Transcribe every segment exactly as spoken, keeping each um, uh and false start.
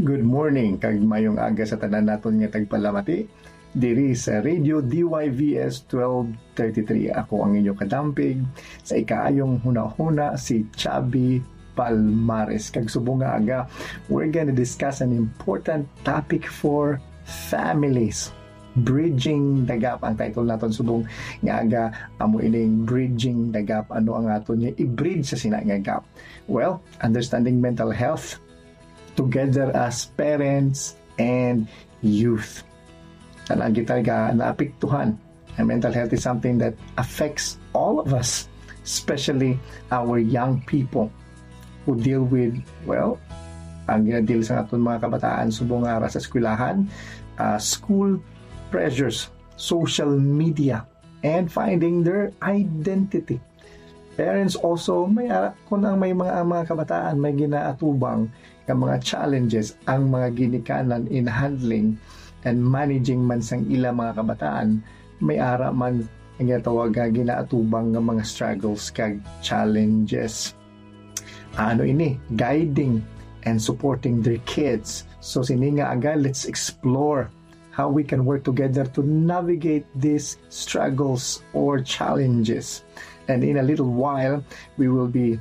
Good morning, kag mayong aga sa tanan naton nga tagpalamati. Diri sa Radio D Y V S twelve thirty-three. Ako ang inyo kadampig sa ikaayong huna-huna si Chubby Palmares. Kag subong nga aga, we're gonna discuss an important topic for families. Bridging the Gap ang title naton subong nga aga, amo ining Bridging the Gap. Ano ang aton niya i-bridge sa sina nga gap? Well, understanding mental health together as parents and youth. Talaan kita ka naapektuhan. And mental health is something that affects all of us, especially our young people who deal with, well, ang ginadil sa aton mga kabataan subong ara sa eskwelahan, uh, school pressures, social media, and finding their identity. Parents also, may ara, kung ang may mga, mga kabataan, may ginaatubang ng mga challenges ang mga ginikanan in handling and managing man sang ila mga kabataan, may ara man ang ginatawag ginaatubang ng mga struggles kag challenges. Ano ini? Guiding and supporting their kids. So sininga aga, let's explore how we can work together to navigate these struggles or challenges. And in a little while, we will be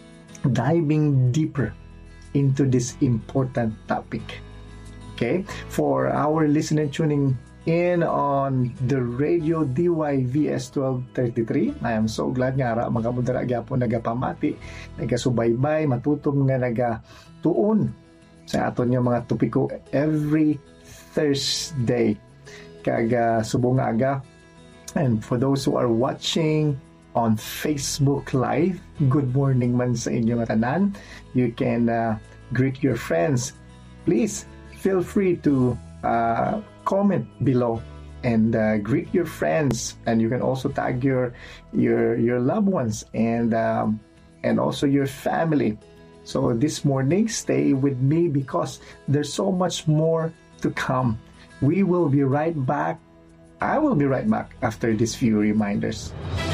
diving deeper into this important topic. Okay? For our listener tuning in on the Radio D Y V S twelve thirty-three, I am so glad nga ra makamudara gyapon nagapamati, nagasubaybay, matutom nga nagatuon sa aton nga mga topiko every Thursday. Kaga subong nga aga. And for those who are watching on Facebook Live, good morning man sa inyong tanan. You can uh, greet your friends. Please feel free to uh, comment below and uh, greet your friends, and you can also tag your your your loved ones and um, and also your family. So this morning, stay with me because there's so much more to come. We will be right back. I will be right back after these few reminders.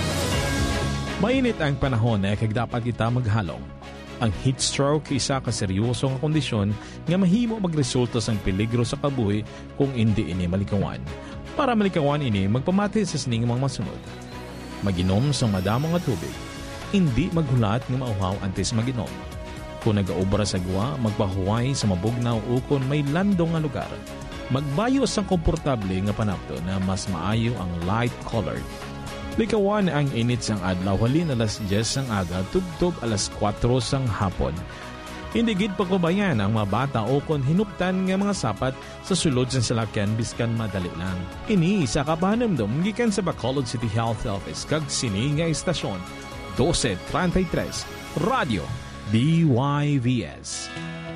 Mainit ang panahon na kag dapat kita maghalong. Ang heat stroke isa ka seryosong kondisyon nga mahimo magresulta sang peligro sa kabuhi kung hindi ini malikawan. Para malikawan ini, magpamati sa sining mga masunod. Maginom sang madamo nga tubig. Hindi maghulat nga mauhaw antes maginom. Kung nagaobra sa gwa, magpahuway sa mabugnaw o kung may landong nga lugar. Magbayo sang komportable nga panapto na mas maayo ang light-colored. Likawan ang init sang adlaw halin alas diyes sang aga tubtob alas kwatro sang hapon. Hindi gid pagbabayan ang mga bata o kon hinuptan nga mga sapat sa sulod sang salakyan biskan madali lang. Ini sa kapahanamdom gikan sa Bacolod City Health Office kag sini nga istasyon twelve thirty-three Radio D Y V S.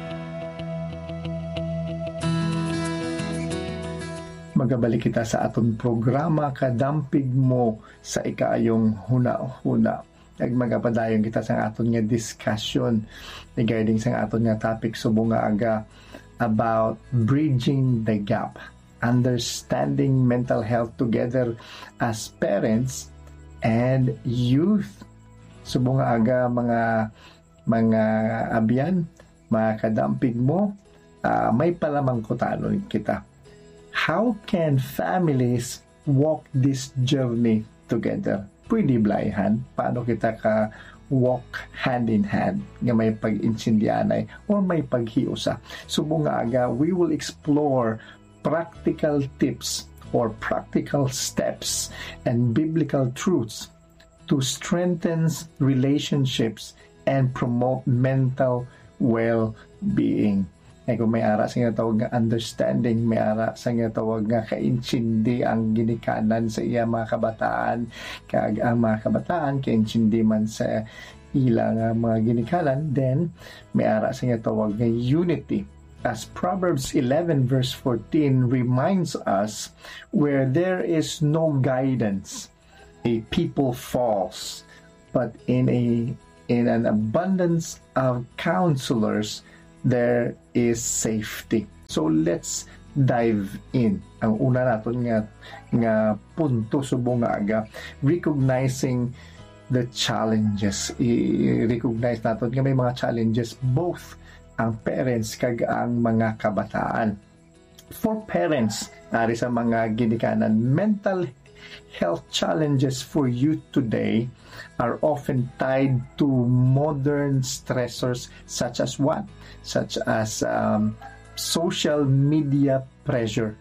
Magabalik kita sa aton programa Kadampig Mo sa ikaayong huna-huna. Ag magapadayon kita sa aton nga discussion regarding sa aton nga topic subong nga aga about bridging the gap, understanding mental health together as parents and youth. Subong nga aga mga mga abyan, mga kadampig mo, uh, may palamang kutanon kita. How can families walk this journey together? Pwede blayhan? Paano kita ka walk hand in hand nga may pag-insindianay or may paghiusa? Subong nga aga, we will explore practical tips or practical steps and biblical truths to strengthen relationships and promote mental well-being. Ay kung may ara sa nga tawag nga understanding, may ara sa nga tawag nga kaintindi ang ginikanan sa iya mga kabataan, kag ang mga kabataan kaintindi man sa ilang uh, mga ginikanan, then may ara sa nga tawag nga unity. As Proverbs eleven verse fourteen reminds us, where there is no guidance, a people falls, but in a in an abundance of counselors there is safety. So let's dive in. Ang una naton nga nga punto subong nga aga, recognizing the challenges. I-recognize naton nga may mga challenges both ang parents kag ang mga kabataan. For parents, ari sa mga ginikanan, mental health challenges for youth today are often tied to modern stressors such as what? Such as um, social media pressure,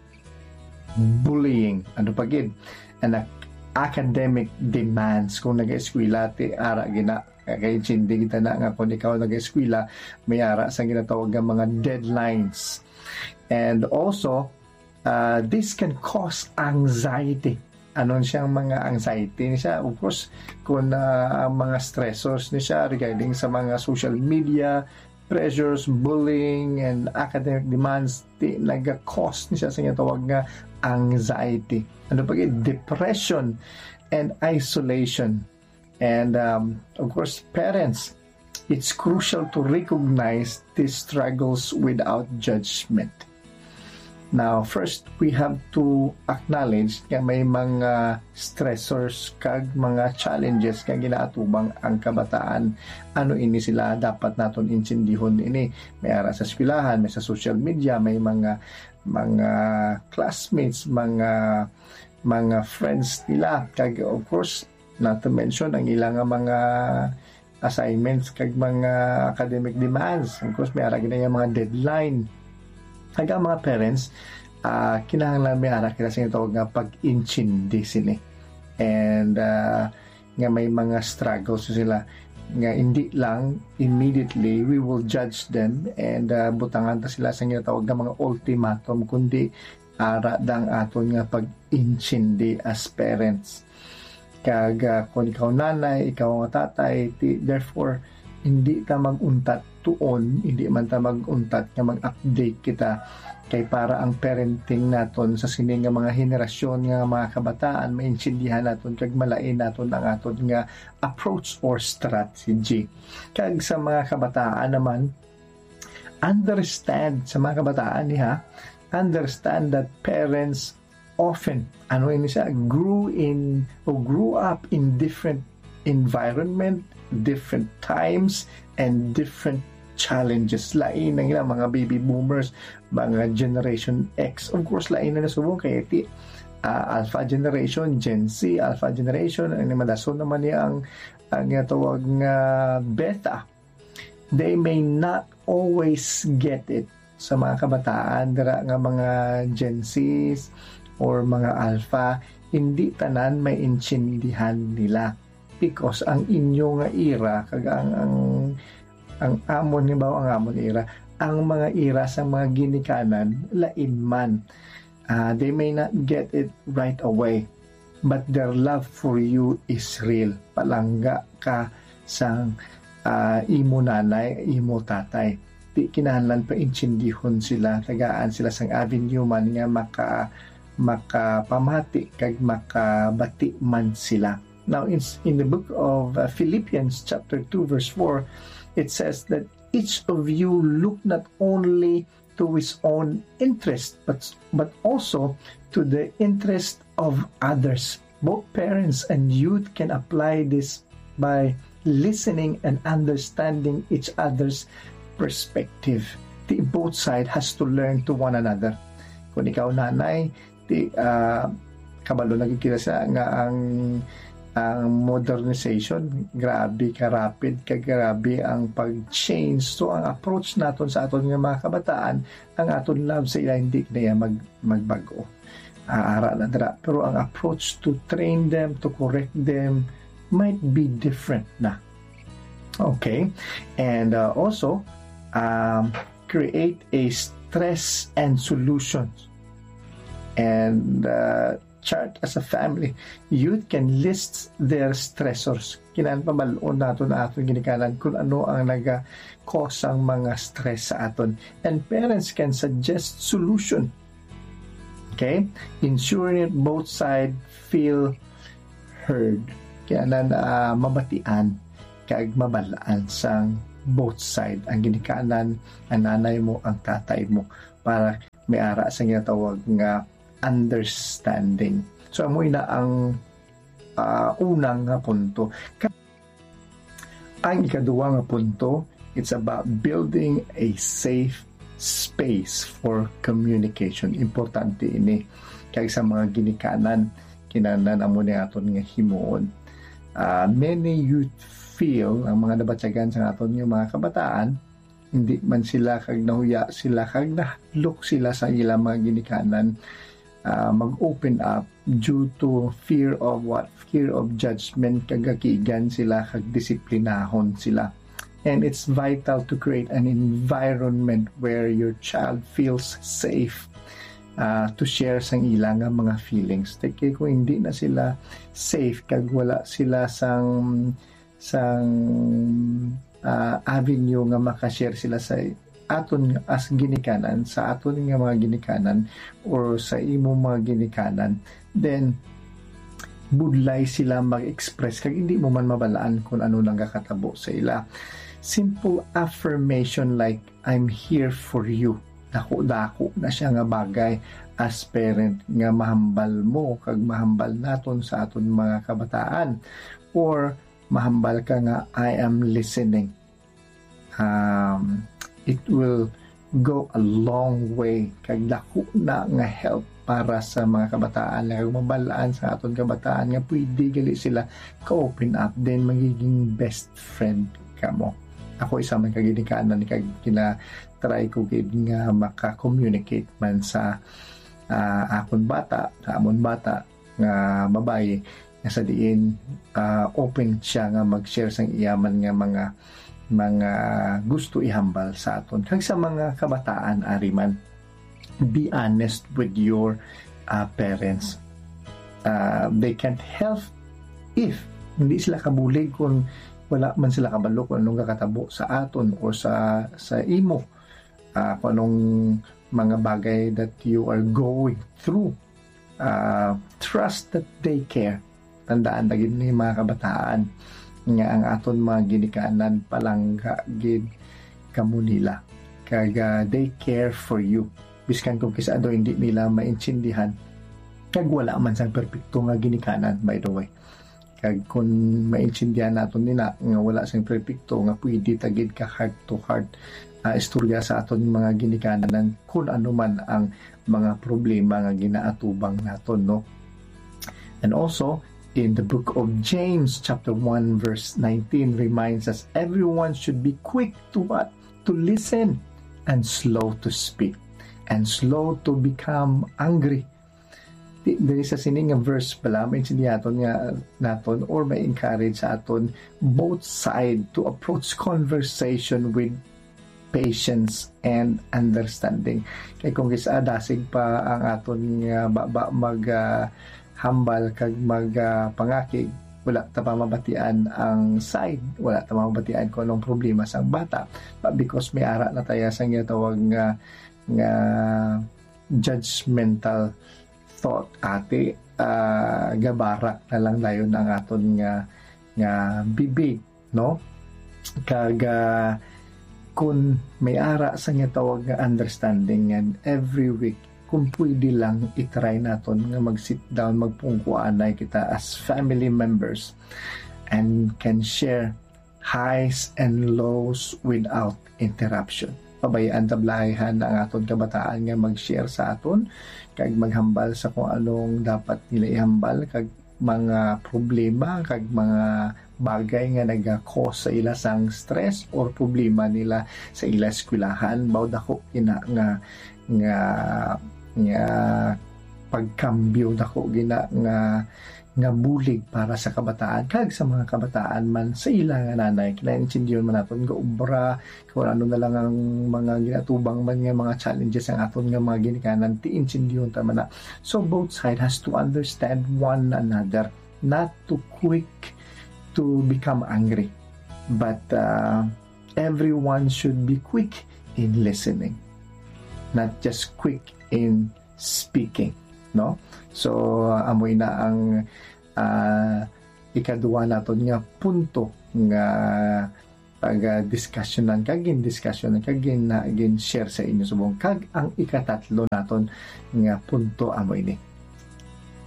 bullying, ano pa gid, and academic demands. Kung nag-eskwela, ti ara gina, kay chindi kita na nga kung ikaw nag-eskwela, may ara sa ginatawag ng mga deadlines. And also, uh, this can cause anxiety. Anon siyang mga anxiety niya? Of course, kung uh, mga stressors niya regarding sa mga social media, pressures, bullying, and academic demands, di, nag-cause niya sa tawag nga anxiety. Ano pa yun? Depression and isolation. And um, of course, parents, it's crucial to recognize these struggles without judgment. Now, first, we have to acknowledge nga may mga stressors kag mga challenges kag ginaatubang ang kabataan. Ano ini sila dapat naton insindihon ini. May ara sa eskwelahan, may sa social media, may mga mga classmates, mga mga friends nila. Kag of course, not to mention ang ilang mga assignments kag mga academic demands. Of course, may ara ginaya mga deadline. Kaya mga parents, uh, kinahanglan may ara kita sa tawag nga pag-intindi sini. And uh, nga may mga struggles sila nga hindi lang immediately we will judge them and uh, butangan ta sila sa tawag nga mga ultimatum, kundi ara dang aton nga pag-intindi as parents. Kag uh, kung ikaw nanay, ikaw nga tatay, ti, therefore hindi ta mag-untat tuon, hindi man ta mag-untat nga mag-update kita kay para ang parenting naton sa sini nga mga henerasyon nga mga kabataan maintindihan naton kag malain naton ang aton nga approach or strategy. Kag sa mga kabataan naman, understand sa mga kabataan niya, understand that parents often ano ini siya grew in or grew up in different environment, different times, and different challenges. Lain na nga mga baby boomers, mga generation X. Of course, lain na nasubong kay iti uh, alpha generation, Gen Z, alpha generation, ang madason naman niya ang ang tawag nga beta. They may not always get it sa mga kabataan, dira nga mga Gen Zs or mga alpha, hindi tanan may intindihan nila. Because ang inyo nga era kag ang ang, ang amon ni bawo ang amon era, ang mga era sa mga ginikanan lain man. Uh, they may not get it right away, but their love for you is real. Palangga ka sa uh, imo nanay, imo tatay. Di kinahanglan pa intindihon sila, tagaan sila sang avenue man nga maka makapamati kag makabati man sila. Now, in, in the book of uh, Philippians chapter two verse four, it says that each of you look not only to his own interest, but, but also to the interest of others. Both parents and youth can apply this by listening and understanding each other's perspective. The, both sides has to learn to one another. Kung ikaw nanay, di, uh, kabalo nagkikita sa nga ang ang modernization, grabe ka rapid, kagrabe ang pag-change. So ang approach naton sa aton nga mga kabataan, ang aton love sa ila hindi na mag magbago. Aara na dra, pero ang approach to train them, to correct them might be different na. Okay? And uh, also um, create a stress and solutions. And uh, chart as a family. Youth can list their stressors. Kinaan pa malun nato na aton ginikanan kung ano ang naga-cause ang mga stress sa aton. And parents can suggest solution. Okay? Ensuring that both sides feel heard. Kaya na uh, mabatian kag mabalaan sang both side. Ang ginikanan, ang nanay mo, ang tatay mo, para may ara sa ginatawag nga understanding. So amoy na ang uh, unang nga punto. Ang ikaduwa nga punto It's about building a safe space for communication. Importante ini kay sa mga ginikanan kinahanglan amo ni aton nga himuon. Uh, many youth feel ang mga nabatyagan sa aton nga mga kabataan hindi man sila kag nahuya sila kag nahlok sila sa ilang mga ginikanan uh, mag-open up due to fear of what? Fear of judgment, kagakigan sila kag disiplinahon sila. And it's vital to create an environment where your child feels safe uh, to share sang ilang nga mga feelings. Kaya kung hindi na sila safe kag wala sila sang sang uh, avenue nga makashare sila sa aton as ginikanan, sa aton nga mga ginikanan or sa imo mga ginikanan, then budlay sila mag-express kag hindi mo man mabalaan kung ano nang kakatabo sa ila. Simple affirmation like, I'm here for you. Dako-dako na siya nga bagay as parent nga mahambal mo kag mahambal naton sa aton mga kabataan. Or mahambal ka nga, I am listening. Um, it will go a long way kag dako na nga help para sa mga kabataan na mabalaan sa aton kabataan nga pwede gali sila ka-open up then magiging best friend ka mo. Ako isa man kaginikanan kag kina try ko gid nga maka-communicate man sa uh, akon bata, sa amon bata nga babae nga sa diin uh, open siya nga mag-share sang iyaman nga mga mga gusto ihambal sa aton. Kag sa mga kabataan ari man, be honest with your uh, parents. Uh, they can't help if hindi sila kabulig kung wala man sila kabalo kung anong kakatabo sa aton o sa sa imo, uh, kung anong mga bagay that you are going through. Uh, trust that they care. Tandaan na gid ni mga kabataan nga ang aton mga ginikanan palangga gid kamo nila kag uh, they care for you biskan kung kisado hindi nila maintindihan kag wala man sang perpekto nga ginikanan, by the way. Kag kung maintindihan naton nila nga wala sang perpekto nga pwede tagid ka heart to heart uh, istorya sa aton mga ginikanan kung ano man ang mga problema nga ginaatubang naton, no? And also in the book of James chapter one verse nineteen reminds us everyone should be quick to what? To listen and slow to speak and slow to become angry. There is a sining nga verse pala may siniyaton nga naton or may encourage sa aton both side to approach conversation with patience and understanding. Kaya kung kisa dasig pa ang aton nga baba mag uh, hambal kag magpangakig, uh, wala ta pa mabatian ang side, wala ta mabatian kung anong problema sa bata. But because may ara na tayo sa nga tawag nga, nga judgmental thought, ate, uh, gabarak na lang dayon ang aton nga, nga bibig, no? Kag uh, kung may ara sa nga tawag nga understanding and every week kung pwede lang itry naton nga mag-sit down, magpungkuanay kita as family members and can share highs and lows without interruption. Pabayaan tablahan ang aton kabataan nga mag-share sa aton kag maghambal sa kung anong dapat nila ihambal kag mga problema kag mga bagay nga naga-cause sa ila sang stress or problema nila sa ila eskwelahan. Bawd ako ina nga nga nga pagkambyo dako gina nga nga bulig para sa kabataan kag sa mga kabataan man sa ila nga nanay kinaintindihan man naton nga ubra kung ano na lang ang mga ginatubang man nga mga challenges ang aton nga mga ginikanan ti intindihan ta man na. So both side has to understand one another, not too quick to become angry, but uh, everyone should be quick in listening, not just quick in speaking, no? So uh, amoy na ang uh, ikaduwa naton nga punto nga pag uh, discussionan kagin discussionan kagin na again share sa inyo subong kag ang ikatatlo naton nga punto amoy ni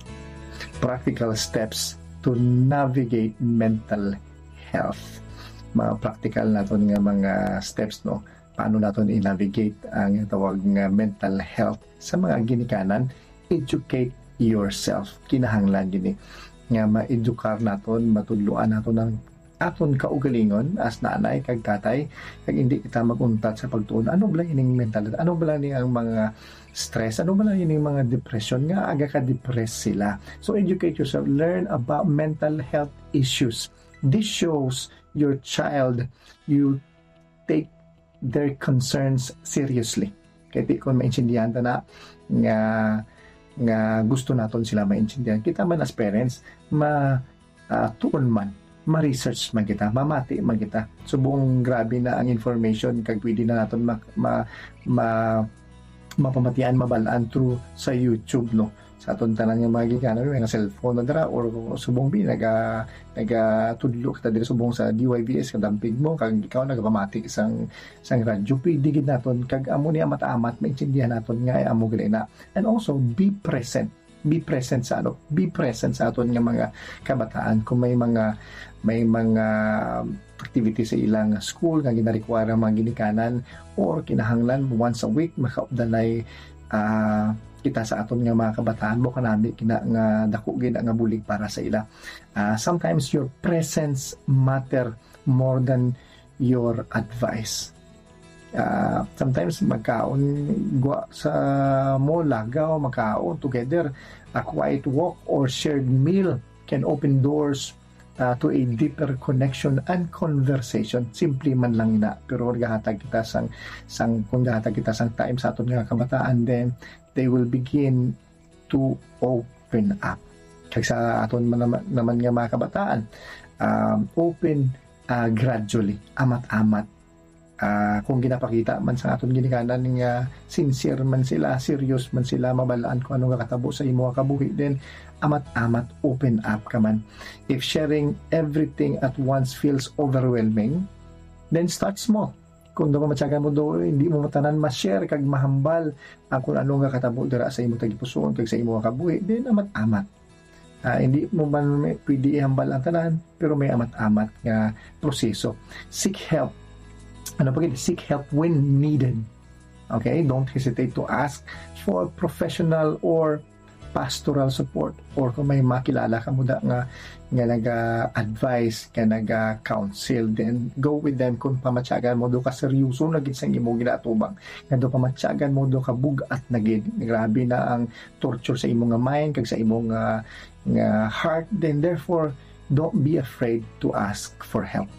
practical steps to navigate mental health. mga practical naton nga mga steps, no, paano naton i-navigate ang tawag nga mental health sa mga ginikanan. Educate yourself, kinahanglan gini nga ma-edukar naton, matudluan naton ng aton kaugalingon as nanay kag tatay, kag hindi kita maguntat sa pagtuon ano bala ining mental, ano bala ni ang mga stress, ano bala ining mga depression nga aga ka depress sila. So educate yourself, learn about mental health issues. This shows your child you take their concerns seriously. Kaya di ko maintindihan ta na nga nga gusto naton sila maintindihan. Kita man as parents ma uh, tuon man ma-research man kita, mamati man kita. So buong grabe na ang information kag pwede na naton ma, ma, ma mapamatian, mabalaan through sa YouTube, no, sa aton tanan nga mga gigano nga cellphone na dira or subong bi naga naga tudlo kita diri subong sa D Y V S kadampig mo kag ikaw nagapamati isang isang radyo, pwede gid naton kag amo ni amat-amat maintindihan naton nga ay amo gali na. And also be present, be present sa ano, be present sa aton nga mga kabataan. Kung may mga may mga activity sa ilang school nga gina-require ang mga ginikanan or kinahanglan once a week makaupdanay uh, kita sa aton nga mga kabataan mo kanami kina nga dako gid nga bulig para sa ila. Uh, sometimes your presence matter more than your advice. Uh, sometimes magkaon gwa sa mall, lagaw, magkaon together, a quiet walk or shared meal can open doors uh, to a deeper connection and conversation. Simple man lang ina, pero gahatag kita sang sang kung gahatag kita sang time sa aton nga kabataan, then they will begin to open up. Kaya sa aton man naman, naman nga mga kabataan, um, open uh, gradually, amat-amat. Uh, kung ginapakita man sa aton ginikanan nga sincere man sila, serious man sila, mabalaan kung anong kakatabo sa imo kabuhi, then amat-amat open up ka man. If sharing everything at once feels overwhelming, then start small. Kung do matyagan mo do, hindi mo matanan ma-share kag mahambal ang kung anong kakatabo dira sa imo tagipusoon kag sa imo kabuhi, then amat-amat. Uh, hindi mo man may, pwede ihambal ang tanan, pero may amat-amat nga proseso. Seek help. Ano pa gid? Seek help when needed. Okay? Don't hesitate to ask for professional or pastoral support, or kung may makilala ka mo da nga nga naga-advise, nga naga-counsel, then go with them. Kung pamatyagan mo do ka seryoso na gid sa imo ginatubang, nga do pamatyagan mo do ka bugat na gid, grabe na ang torture sa imo nga mind kag sa imo nga nga heart, then therefore don't be afraid to ask for help.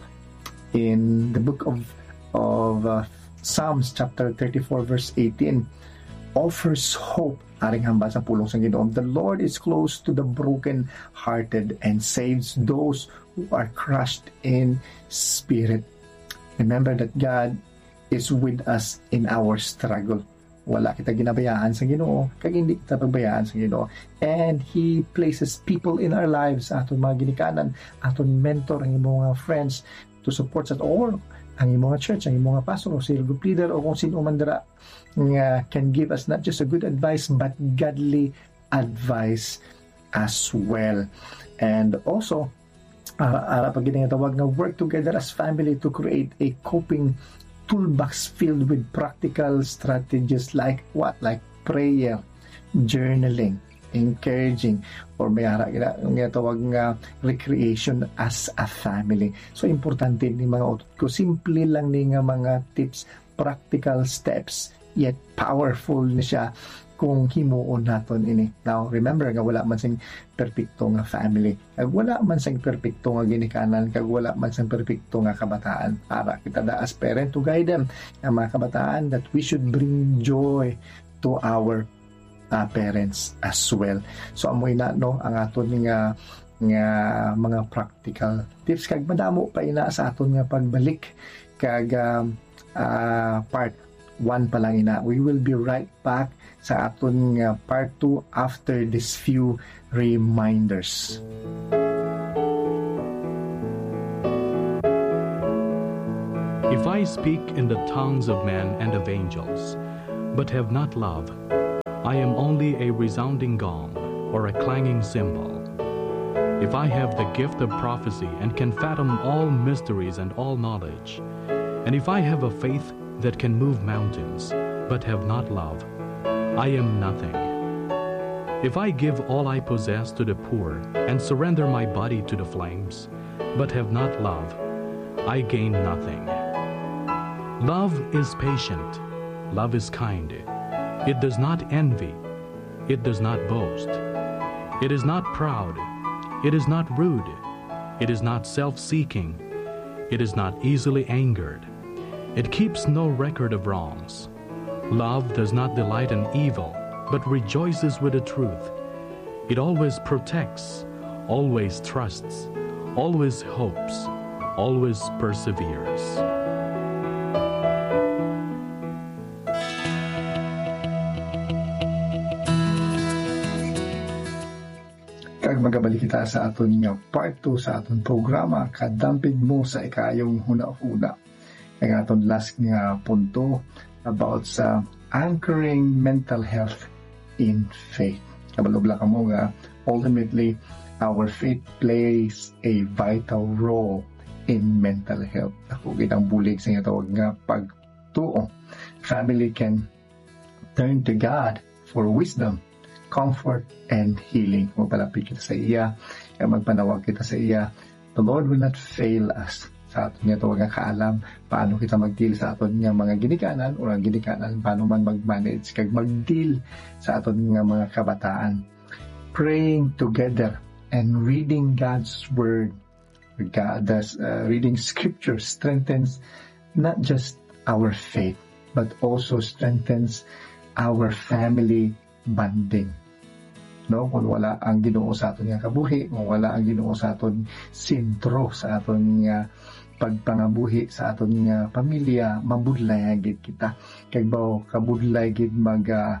In the book of of uh, Psalms chapter thirty-four verse eighteen offers hope aring hambal sa pulong sa Ginoo. The Lord is close to the broken hearted and saves those who are crushed in spirit. Remember that God is with us in our struggle. Wala kita ginabayaan sa Ginoo, kag hindi kita pagbayaan sa Ginoo. And He places people in our lives, aton mga ginikanan, aton mentor, ang imong mga friends to support us, or ang imong church, ang imong pastor o cell group leader o kung sino man dira nga can give us not just a good advice but godly advice as well. And also uh, ara pag ginatawag nga work together as family to create a coping toolbox filled with practical strategies like what? Like prayer, journaling, encouraging, or may ara nga tawag nga recreation as a family. So importante ni mga utot ko, simple lang ni nga mga tips, practical steps, yet powerful ni siya kung himuon naton ini. Now remember nga wala man sing perpekto nga family, kag wala man sing perpekto nga ginikanan, kag wala man sing perpekto nga kabataan. Ara kita da as parent to guide them nga mga kabataan that we should bring joy to our Uh, parents as well. So amoy na no ang aton nga nga mga practical tips, kag madamo pa ina sa aton nga pagbalik kag uh, uh, part one pa lang ina. We will be right back sa aton nga part two after this few reminders. If I speak in the tongues of men and of angels, but have not love, I am only a resounding gong or a clanging cymbal. if I have the gift of prophecy and can fathom all mysteries and all knowledge, and if I have a faith that can move mountains, but have not love, I am nothing. If I give all I possess to the poor and surrender my body to the flames, but have not love, I gain nothing. Love is patient. Love is kind. It does not envy. It does not boast. It is not proud. It is not rude. It is not self-seeking. It is not easily angered. It keeps no record of wrongs. Love does not delight in evil, but rejoices with the truth. It always protects, always trusts, always hopes, always perseveres. Kag magabalik kita sa aton nga part two sa aton programa, Kadampig mo sa ikayong huna-huna. Kag aton last nga punto about sa anchoring mental health in faith. Kabalog-la ka mo nga, ultimately, our faith plays a vital role in mental health. Ako kitang bulig sa nga tawag nga pagtuo. Family can turn to God for wisdom, comfort, and healing. Kung palapit kita sa iya, magpanawag kita sa iya, the Lord will not fail us. Sa aton nga tawag nga kaalam, paano kita mag-deal sa aton nga mga ginikanan o ang ginikanan, paano man mag-manage, kag mag-deal sa aton nga mga kabataan. Praying together and reading God's Word, God, uh, reading Scripture strengthens not just our faith, but also strengthens our family bonding. No, kung wala ang Ginoo sa aton nga kabuhi, kung wala ang Ginoo sa aton sentro sa aton nga pagpangabuhi sa aton nga pamilya, mabudlay gid kita. Kay bao kabudlay gid mag uh,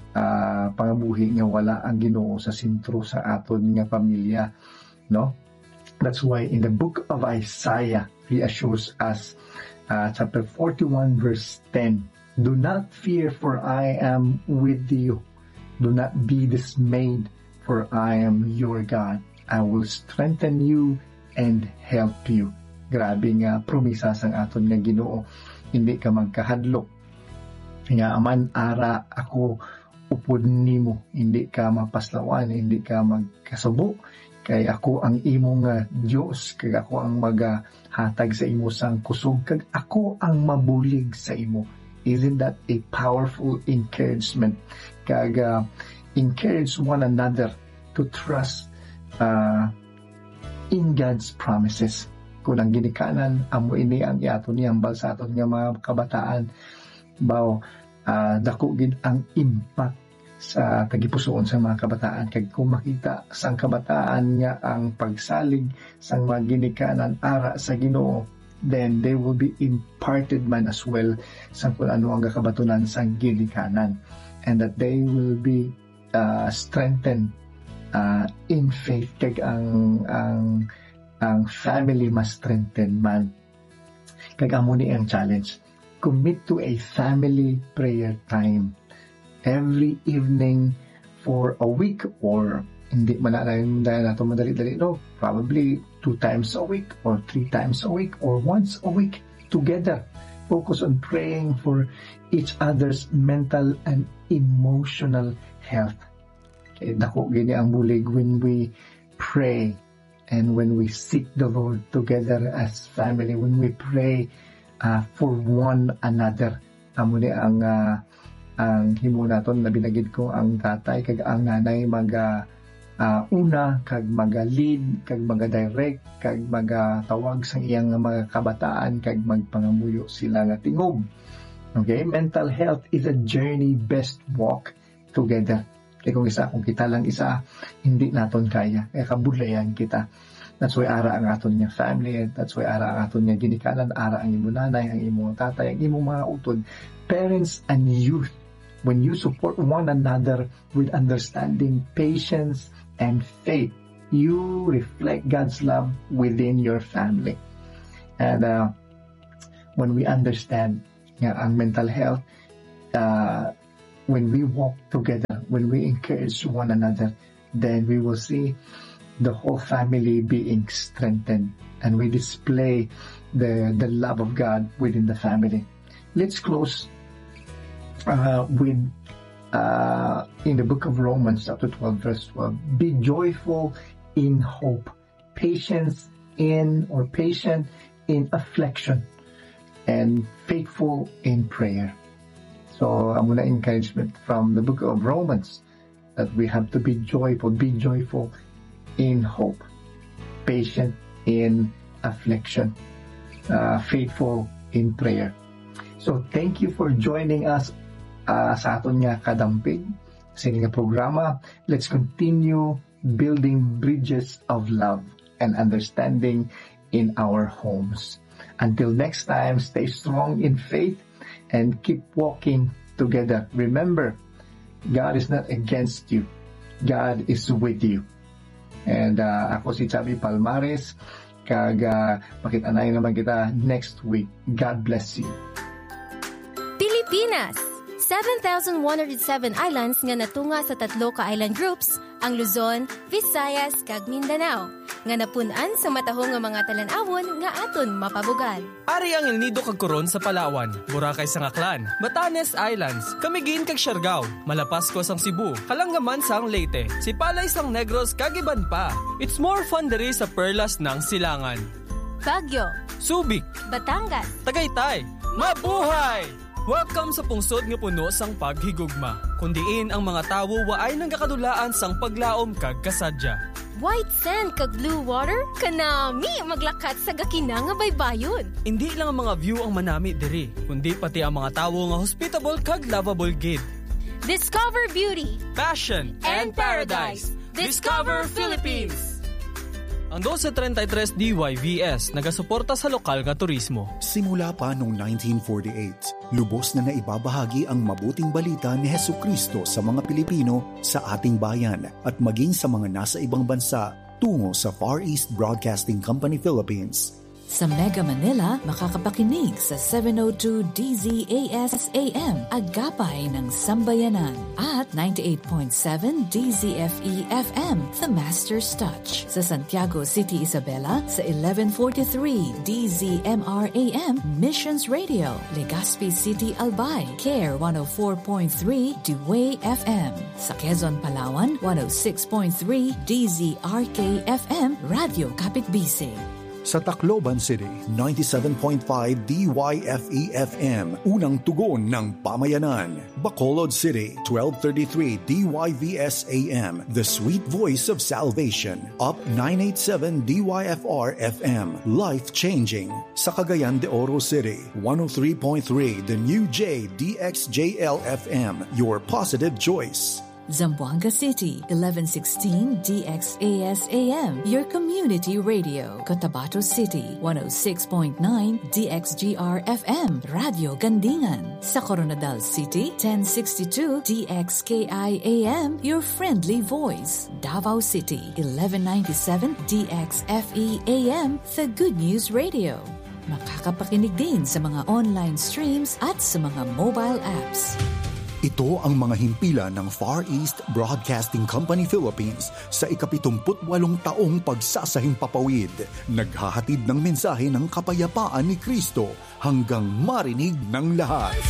uh, pangabuhi nga wala ang Ginoo sa sentro sa aton nga pamilya, no? That's why in the book of Isaiah reassures us, uh, chapter forty-one verse ten, do not fear, for I am with you. Do not be dismayed, for I am your God. I will strengthen you and help you. Grabe nga promisa sang aton nga Ginoo. Hindi ka magkahadlok. Nga aman ara ako upod nimo. Hindi ka mapaslawan, hindi ka magkasubo. Kay ako ang imong uh, Diyos, kag ako ang maghatag sa imo sang kusog, kag ako ang mabulig sa imo. Isn't that a powerful encouragement? Kag uh, encourage one another to trust uh, in God's promises. Kung ang ginikanan, amo ini ang iato niyang bal sa aton nga mga kabataan, bao uh, dako gid ang impact sa tagipusoon sa mga kabataan. Kag kung makita sang kabataan nga ang pagsalig sang mga ginikanan ara sa Ginoo, then they will be imparted man as well sa kung ano ang kakabatunan sang ginikanan, and that they will be uh, strengthened uh, in faith. Kag ang ang ang family must strengthen man. Kag amo ni ang challenge, commit to a family prayer time every evening for a week, or hindi man na dahil nato madali-dali, no, probably two times a week or three times a week or once a week together. Focus on praying for each other's mental and emotional health. Kaya dako gini ang bulig when we pray and when we seek the Lord together as family, when we pray uh, for one another. Amo ni ang uh, ang himo naton na binagid ko, ang tatay kag ang nanay maga uh, una kag maga-lead, kag maga-direct, kag maga-tawag sa iyang mga kabataan, kag magpangamuyo sila nga tingog. Okay, mental health is a journey best walk together. Kaya kung isa, kung kita lang isa, hindi naton kaya. Kaya kabudlayan kita. That's why ara ang aton niya family. That's why ara ang aton niya ginikanan. Ara ang imo nanay, ang imo tatay, ang imo mga utod. Parents and youth, when you support one another with understanding, patience, and faith, you reflect God's love within your family. And uh, when we understand nga, ang mental health, uh, when we walk together, when we encourage one another, then we will see the whole family being strengthened, and we display the, the love of God within the family. Let's close uh, with, uh, in the book of Romans, chapter twelve, verse twelve, be joyful in hope, patience in, or patient in affliction, and faithful in prayer. So, ang muna encouragement from the book of Romans, that we have to be joyful, be joyful in hope, patient in affliction, uh, faithful in prayer. So, thank you for joining us uh, sa aton nga kadampig, sa nga programa. Let's continue building bridges of love and understanding in our homes. Until next time, stay strong in faith and keep walking together. Remember, God is not against you. God is with you. And uh, ako si Chubby Palmares. Kag uh, makita-nay naman kita next week. God bless you. Pilipinas! seven thousand one hundred seven islands nga natunga sa tatlo ka island groups, ang Luzon, Visayas, kag Mindanao, nga napunan sa matahong nga mga talan-awon nga aton mapabugal. Ari ang El Nido kag Coron sa Palawan, Boracay sa Ngaklan, Batanes Islands, Camiguin kag Siargao, Malapasco sang Cebu, Kalangaman sang Leyte, Sipalay sang Negros kag iban pa. It's more fun diri sa Perlas ng Silangan. Baguio, Subic, Batangas, Tagaytay, mabuhay! Welcome sa pungsod nga puno sang paghigugma, kundiin ang mga tawo waay nang kakadulaan sang paglaom kag kasadya. White sand kag blue water, kanami maglakat sa gakina nga baybayon. Hindi lang ang mga view ang manami diri, kundi pati ang mga tawo nga hospitable kag lovable gid. Discover beauty, Passion, and paradise. Discover Philippines! Ang twelve thirty-three D Y V S nagasuporta sa lokal nga turismo. Simula pa noong nineteen forty-eight, lubos na naibabahagi ang mabuting balita ni Hesukristo sa mga Pilipino sa ating bayan at maging sa mga nasa ibang bansa tungo sa Far East Broadcasting Company Philippines. Sa Mega Manila, makakapakinig sa seven oh two D Z A S A M, Agapay ng Sambayanan, at ninety-eight point seven D Z F E F M, The Master's Touch. Sa Santiago City, Isabela, sa eleven forty-three D Z M R A M, Missions Radio. Legazpi City, Albay, Care one oh four point three Dewey F M. Sa Quezon, Palawan, one oh six point three D Z R K F M, Radio Kapitbisig. Sa Tacloban City, ninety-seven point five D Y F E F M, unang tugon ng pamayanan. Bacolod City, twelve thirty-three D Y V S A M, the sweet voice of salvation. Up nine eighty-seven D Y F R F M, life-changing. Sa Cagayan de Oro City, one oh three point three The New J D X J L F M, your positive choice. Zamboanga City, eleven sixteen D X A S A M, your community radio. Cotabato City, one oh six point nine D X G R F M, Radio Gandingan. Sa Coronadal City, ten sixty-two D X K I A M, your friendly voice. Davao City, eleven ninety-seven D X F E A M, the Good News Radio. Makakapakinig din sa mga online streams at sa mga mobile apps. Ito ang mga himpilan ng Far East Broadcasting Company Philippines sa ikapitumputwalong taong pagsasahing papawid. Naghahatid ng mensahe ng kapayapaan ni Kristo hanggang marinig ng lahat.